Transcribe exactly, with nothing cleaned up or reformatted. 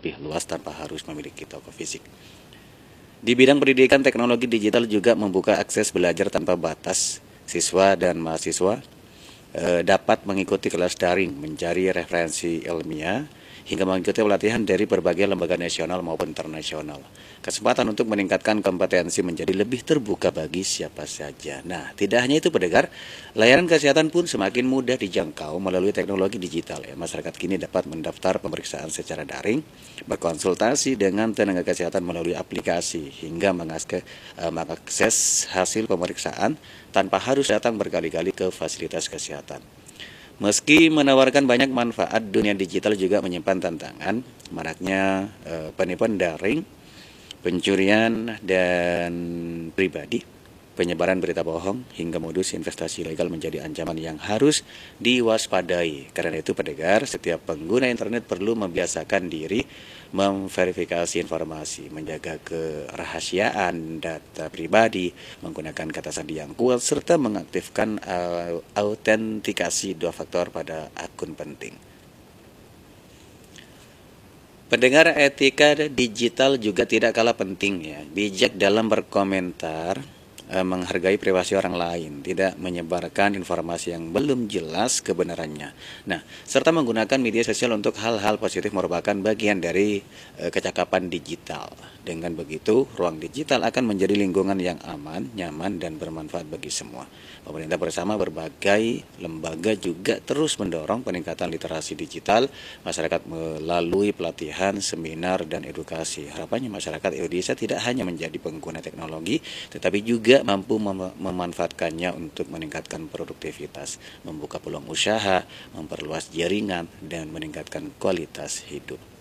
lebih luas tanpa harus memiliki toko fisik. Di bidang pendidikan, teknologi digital juga membuka akses belajar tanpa batas. Siswa dan mahasiswa eh, dapat mengikuti kelas daring, mencari referensi ilmiah, hingga mengikuti pelatihan dari berbagai lembaga nasional maupun internasional. Kesempatan untuk meningkatkan kompetensi menjadi lebih terbuka bagi siapa saja. Nah, tidak hanya itu pendengar, layanan kesehatan pun semakin mudah dijangkau melalui teknologi digital. Ya, masyarakat kini dapat mendaftar pemeriksaan secara daring, berkonsultasi dengan tenaga kesehatan melalui aplikasi, hingga mengakses, eh, mengakses hasil pemeriksaan tanpa harus datang berkali-kali ke fasilitas kesehatan. Meski menawarkan banyak manfaat, dunia digital juga menyimpan tantangan, maraknya eh, penipuan daring, pencurian dan pribadi, penyebaran berita bohong, hingga modus investasi ilegal menjadi ancaman yang harus diwaspadai. Karena itu pendengar, setiap pengguna internet perlu membiasakan diri memverifikasi informasi, menjaga kerahasiaan data pribadi, menggunakan kata sandi yang kuat, serta mengaktifkan uh, autentikasi dua faktor pada akun penting. Pendengar, etika digital juga tidak kalah penting ya. Bijak dalam berkomentar, eh, menghargai privasi orang lain, tidak menyebarkan informasi yang belum jelas kebenarannya. Nah, serta menggunakan media sosial untuk hal-hal positif merupakan bagian dari eh, kecakapan digital. Dengan begitu, ruang digital akan menjadi lingkungan yang aman, nyaman, dan bermanfaat bagi semua. Pemerintah bersama berbagai lembaga juga terus mendorong peningkatan literasi digital masyarakat melalui pelatihan, seminar, dan edukasi. Harapannya masyarakat Indonesia tidak hanya menjadi pengguna teknologi, tetapi juga mampu mem memanfaatkannya untuk meningkatkan produktivitas, membuka peluang usaha, memperluas jaringan, dan meningkatkan kualitas hidup.